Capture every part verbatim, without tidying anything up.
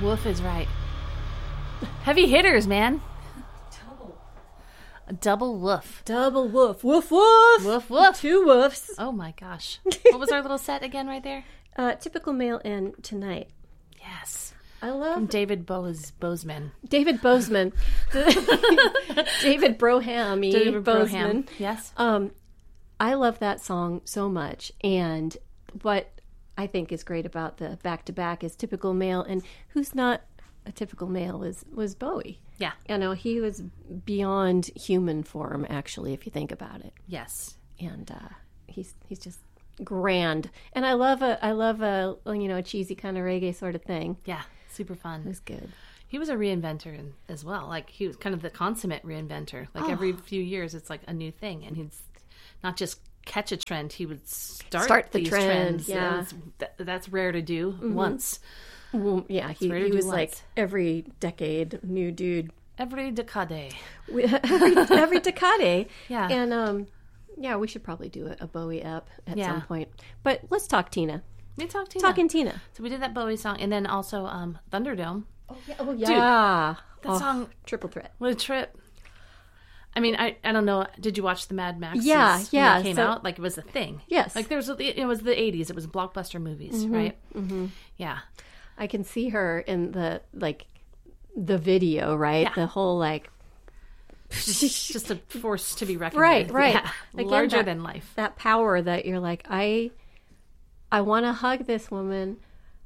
Woof is right. Heavy hitters, man. Double. A double woof. Double woof. Woof, woof. Woof, woof. Two woofs. Oh, my gosh. What was our little set again right there? Uh, typical male and Tonight. Yes. I love... From David Bose, Bozeman. David Bozeman. David Broham. David Bozeman. Broham. Yes. Um, I love that song so much. And what I think is great about the back-to-back is typical male. And who's not a typical male was, was Bowie. Yeah. You know, he was beyond human form, actually, if you think about it. Yes. And uh, he's he's just grand. And I love a I love a you know a cheesy kind of reggae sort of thing. Yeah. Super fun. It was good. He was a reinventor as well. Like, he was kind of the consummate reinventor. Like, Oh. every few years, it's like a new thing. And he'd not just catch a trend, he would start, Start the these trend, trends. yeah. It was- th- that's rare to do once. Well, yeah, he, rare to he do was once. like every decade new dude. Every decade. We- every, every decade. Yeah. And um, yeah, we should probably do a, a Bowie app at Yeah. some point. But let's talk Tina. We talked Tina. Talking Tina. So we did that Bowie song. And then also um, Thunderdome. Oh yeah. Oh yeah. That Oh, song, triple threat. what a trip. I mean, I, I don't know. Did you watch the Mad Max? Yeah, when yeah, it came so- out? Like, it was a thing. Yes. Like, there was, a- it was the eighties. It was blockbuster movies, right? Mm-hmm. Yeah. I can see her in the like the video, right? Yeah. The whole like Just a force to be reckoned right, with. right. Yeah. Again, Larger that- than life. that power that you're like, I I want to hug this woman,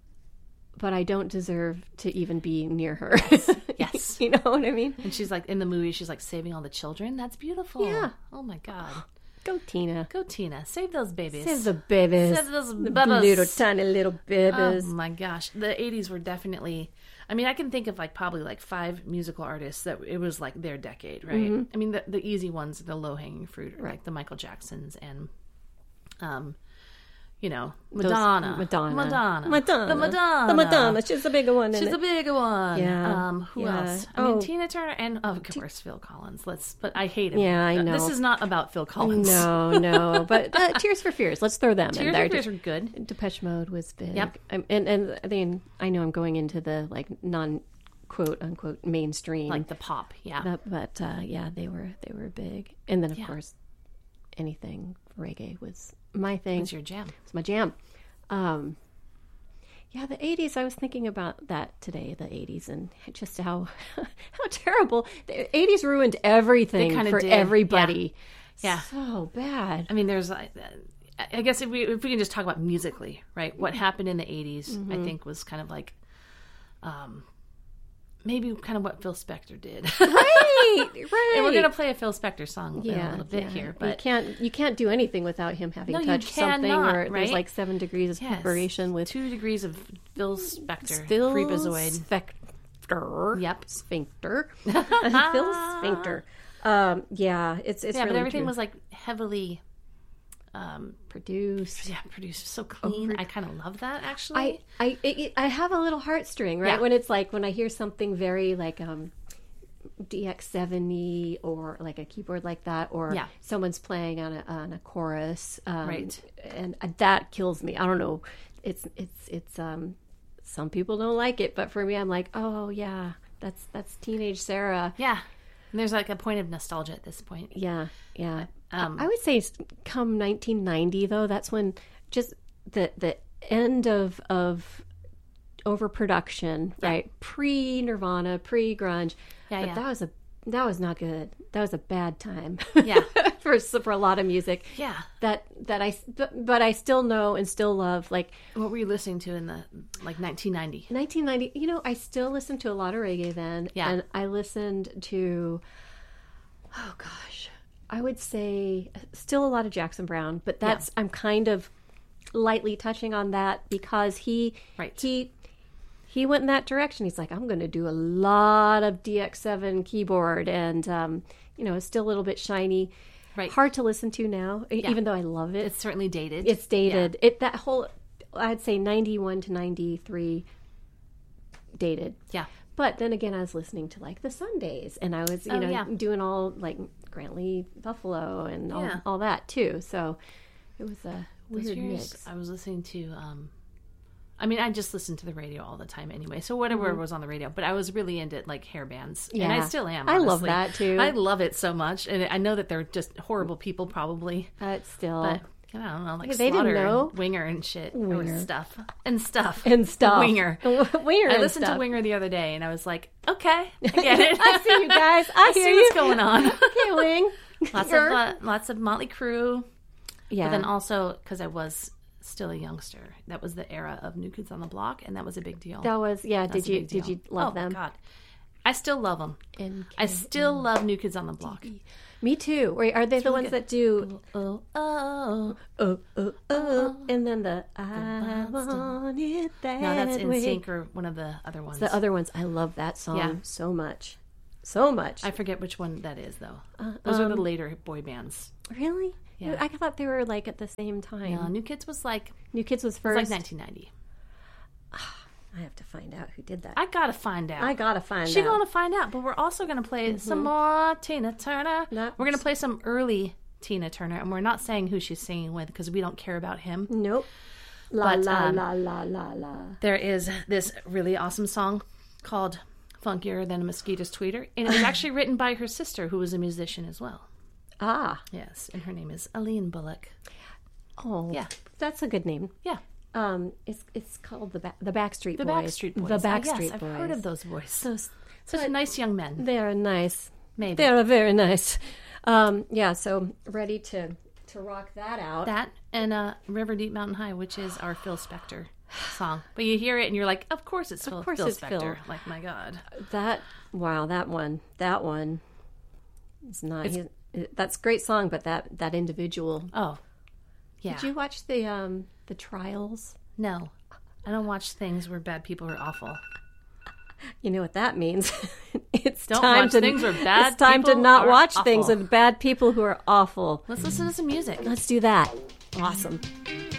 but I don't deserve to even be near her. Yes. You know what I mean? And she's like, in the movie, she's like saving all the children. That's beautiful. Yeah. Oh my God. Go Tina. Go, Tina. Save those babies. Save the babies. Save those The babies. little tiny little Oh babies. my gosh. The eighties were definitely, I mean, I can think of like probably like five musical artists that it was like their decade, right? Mm-hmm. I mean, the, the easy ones, the low hanging fruit, are like the Michael Jacksons and, um, you know, Those- Madonna. Madonna. Madonna. Madonna. The Madonna. The Madonna. She's the bigger one. She's isn't the it? bigger one. Yeah. Um, who Yeah. else? I Oh. mean, Tina Turner and, oh, of course, Phil Collins. Let's, but I hate him. Yeah, I know. This is not about Phil Collins. No, no. But uh, Tears for Fears. Let's throw them in Tears there. for Fears are good. Depeche Mode was big. Yep. Um, and and I mean, I know I'm going into the like non quote unquote mainstream, Like the pop, yeah. but, but uh, yeah, they were they were big. And then of Yeah. course, anything reggae was my thing. What's your jam? It's my jam. Um, yeah, the eighties. I was thinking about that today. The eighties and just how how terrible the eighties ruined everything kinda for did. everybody. Yeah. So bad. I mean, there's, uh, I guess if we if we can just talk about musically, right? What happened in the eighties, Mm-hmm. I think, was kind of like, um, maybe kind of what Phil Spector did. Right, right. And we're gonna play a Phil Spector song in yeah, a little bit yeah. here, you but can't you can't do anything without him having No, you touched something, cannot, or right? there's like seven degrees of yes, separation with two degrees of Phil Spector, Phil Freakazoid. Spector. Yep. Sphincter. Phil Sphincter. Um, yeah, it's it's Yeah, really but everything true. was like heavily, um, produced. yeah, produced so clean. I kind of love that actually. I I it, I have a little heartstring, right? Yeah. When it's like when I hear something very like um D X seventy or like a keyboard like that, or Yeah. someone's playing on a on a chorus, um, Right. and that kills me. I don't know. It's it's it's um some people don't like it, but for me, I'm like, oh yeah, that's that's teenage Sarah. yeah, and there's like a point of nostalgia at this point. Yeah, yeah. Um, I I would say s- come nineteen ninety though, that's when just the the end of of overproduction, right? Pre Nirvana, pre grunge. Yeah, but yeah. that was a that was not good. That was a bad time. Yeah. for for a lot of music. Yeah. That that I but, but I still know and still love like What were you listening to in the like nineteen ninety? nineteen ninety. You know, I still listened to a lot of reggae then, Yeah. and I listened to oh gosh, I would say still a lot of Jackson Browne, but that's I'm kind of lightly touching on that because he Right. he he went in that direction. He's like, I'm going to do a lot of D X seven keyboard, and um, you know, it's still a little bit shiny, Right. hard to listen to now, e- even though I love it. It's certainly dated. It's dated. It that whole I'd say ninety-one to ninety-three dated. Yeah. But then again, I was listening to like the Sundays, and I was you Oh, know yeah. doing all like Grantley Buffalo and all, Yeah. all that too. So it was a Those weird years, mix. I was listening to um, I mean, I just listened to the radio all the time anyway, so whatever Mm-hmm. was on the radio. But I was really into like hair bands, Yeah. and I still am. I love honestly. that, too. I love it so much, and I know that they're just horrible people, probably. But still. But I don't know, like They didn't Slaughter know. and Winger and shit, Winger. or stuff and stuff and stuff. Winger. Winger I and listened stuff. to Winger the other day, and I was like, okay, I get it. I see you guys. I, I hear see you. what's going on. Okay, Wing. Lots of You're- uh, lots of Motley Crue. Yeah. But then also, because I was still a youngster, that was the era of New Kids on the Block, and that was a big deal. that was, yeah. That's Did a you big did deal. you love oh, them? my God. I still love them. And I still love New Kids on the Block. Me too. Wait, are they the really ones good. that do Oh, oh. oh oh oh and then the I want it that No, that's In way. Sync or one of the other ones. The other ones. I love that song Yeah. so much. So much. I forget which one that is, though. Uh, Those are um, the later boy bands. Really? Yeah. I thought they were like at the same time. No, New Kids was like, New Kids was it was first. like nineteen ninety. I have to find out who did that. I gotta find out. I gotta find She's out. gonna find out, but we're also gonna play some more Tina Turner. No. We're gonna play some early Tina Turner, and we're not saying who she's singing with because we don't care about him. Nope. La But, la um, la la la la. There is this really awesome song called "Funkier Than a Mosquito's Tweeter," and it was actually written by her sister, who was a musician as well. Ah. Yes, and her name is Aline Bullock. Oh. Yeah. That's a good name. Yeah, Um, it's it's called the ba- the Backstreet the Boys. Backstreet Boys. The Ah, Backstreet yes, I've Boys. heard of those boys. So Such nice young men. they are nice. Maybe They are very nice. Um, yeah. So ready to to rock that out. that and uh, "River Deep Mountain High," which is our Phil Spector song. But you hear it and you're like, "Of course it's Phil, course Phil it's Spector." Phil. Like, my God. That wow, that one, that one is not. He's, that's a great song, but that that individual. Oh, yeah. Did you watch the um the trials? No, I don't watch things where bad people are awful. You know what that means? It's Don't time watch to things where bad it's time to people not are watch awful. things with bad people who are awful. Let's listen to some music. Let's do that. Awesome.